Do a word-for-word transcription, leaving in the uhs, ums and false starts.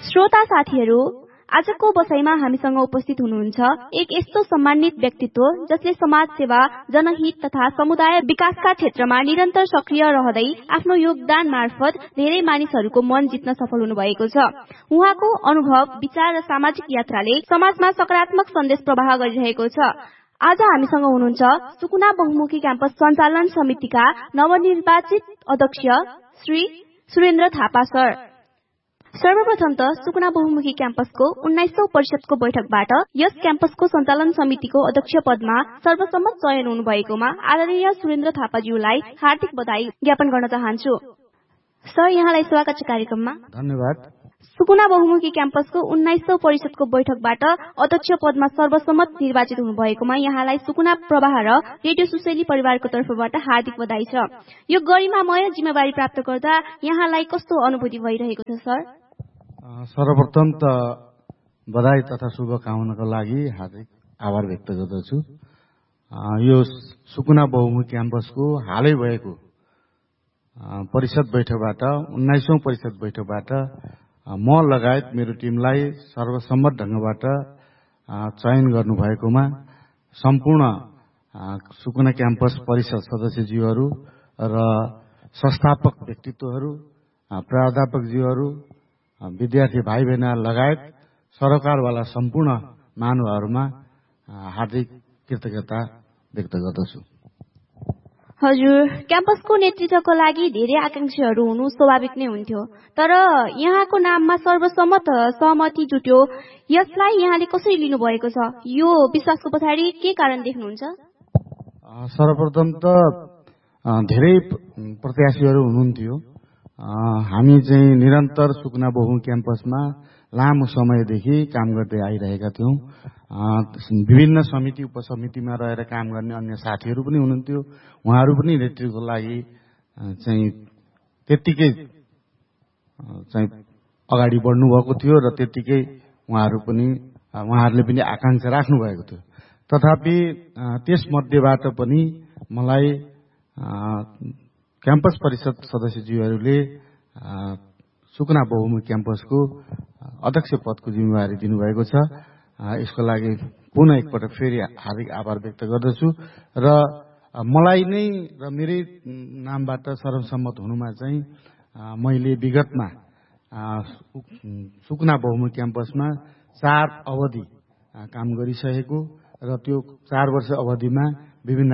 श्रोता साथीहरू, आजको बसाइमा हामीसँग उपस्थित हुनुहुन्छ एक यस्तो सम्मानित व्यक्तित्व जसले समाज सेवा, जनहित तथा समुदाय विकासका क्षेत्रमा निरन्तर सक्रिय रहँदै आफ्नो योगदान मार्फत धेरै मानिसहरूको मन जित्न सफल हुनुभएको छ। उहाँको अनुभव, विचार र सामाजिक यात्राले समाजमा सकारात्मक सन्देश प्रवाह गरिरहेको छ। आज हामीसँग हुनुहुन्छ सुकुना बहुमुखी क्याम्पस सञ्चालन समितिका नवनिर्वाचित अध्यक्ष श्री सुरेन्द्र थापा सर। सर्वप्रथम त सुकुना बहुमुखी क्याम्पसको उन्नाइसौं परिषदको बैठकबाट यस क्याम्पसको सञ्चालन समितिको अध्यक्ष पदमा सर्वसम्मत चयन हुनुभएकोमा आदरणीय सुरेन्द्र थापाज्यूलाई हार्दिक बधाई ज्ञापन गर्न चाहन्छु। सर, यहाँलाई स्वागत छ कार्यक्रममा। धन्यवाद। सुकुना बहुमुखी क्याम्पसको उन्नाइसौं परिषदको बैठकबाट अध्यक्ष पदमा सर्वसम्मत निर्वाचित हुनुभएकोमा यहाँलाई सुकुना प्रवाह र रेडियो सुशैली परिवारको तर्फबाट हार्दिक बधाई छ। यो गरिमामय जिम्मेवारी प्राप्त गर्दा यहाँलाई कस्तो अनुभूति भइरहेको छ सर? सर्वप्रथम त बधाई तथा शुभकामनाको लागि हार्दिक आभार व्यक्त गर्दछु। यो सुकुना बहुमुखी क्याम्पसको हालै भएको परिषद बैठकबाट उन्नाइसौं परिषद बैठकबाट म लगायत मेरो टिमलाई सर्वसम्मत ढंगबाट चयन गर्नुभएकोमा सम्पूर्ण सुकुना क्याम्पस परिषद सदस्यज्यूहरू र संस्थापक व्यक्तित्वहरू, प्राध्यापकज्यूहरू, विद्यार्थी भाइ बहिनी लगायत सरकारवाला सम्पूर्ण महानुभावहरूमा हार्दिक कृतज्ञता व्यक्त गर्दछु। हजुर, क्याम्पसको नेतृत्वको लागि धेरै आकांक्षीहरू हुनु स्वाभाविक नै हुन्थ्यो, तर यहाँको नाममा सर्वसम्मत सहमति जुट्यो। यसलाई यहाँले कसरी लिनुभएको छ? यो विश्वासको पछाडि के कारण देख्नुहुन्छ? सर्वप्रथम त धेरै प्रत्याशीहरू हुनुहुन्थ्यो। हामी चाहिँ निरन्तर सुकुना बहुमुखी क्याम्पसमा लामो समयदेखि काम गर्दै आइरहेका थियौं। विभिन्न समिति उपसमितिमा रहेर काम गर्ने अन्य साथीहरू पनि हुनुहुन्थ्यो। उहाँहरू पनि नेतृत्वको लागि चाहिँ त्यतिकै चाहिँ अगाडि बढ्नु भएको थियो र त्यतिकै उहाँहरू पनि उहाँहरूले पनि आकांक्षा राख्नु भएको थियो। तथापि त्यस मध्येबाट पनि मलाई क्याम्पस परिषद सदस्यज्यूहरूले सुकुना बहुमुखी क्याम्पसको अध्यक्ष पदको जिम्मेवारी दिनुभएको छ। यसको लागि पुनः एकपटक फेरि हार्दिक आभार व्यक्त गर्दछु र मलाई नै र मेरै नामबाट सर्वसम्मत हुनुमा चाहिँ मैले विगतमा सुकुना बहुमुखी क्याम्पसमा चार अवधि काम गरिसकेको र त्यो चार वर्ष अवधिमा विभिन्न